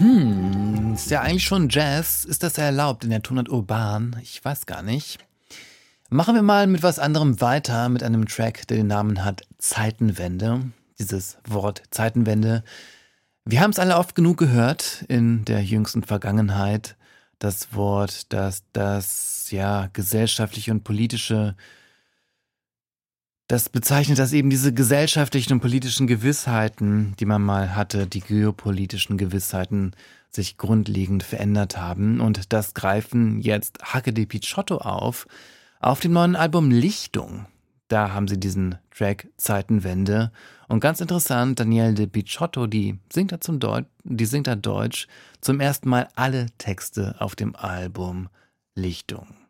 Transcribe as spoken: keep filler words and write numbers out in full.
Hm, ist ja eigentlich schon Jazz. Ist das erlaubt in der Tonart Urban? Ich weiß gar nicht. Machen wir mal mit was anderem weiter, mit einem Track, der den Namen hat Zeitenwende. Dieses Wort Zeitenwende. Wir haben es alle oft genug gehört in der jüngsten Vergangenheit. Das Wort, das das ja gesellschaftliche und politische, das bezeichnet das eben diese gesellschaftlichen und politischen Gewissheiten, die man mal hatte, die geopolitischen Gewissheiten sich grundlegend verändert haben. Und das greifen jetzt Hacke de Picciotto auf, auf dem neuen Album Lichtung. Da haben sie diesen Track Zeitenwende. Und ganz interessant, Danielle de Picciotto, die singt da zum Deut- die singt da Deutsch, zum ersten Mal alle Texte auf dem Album Lichtung.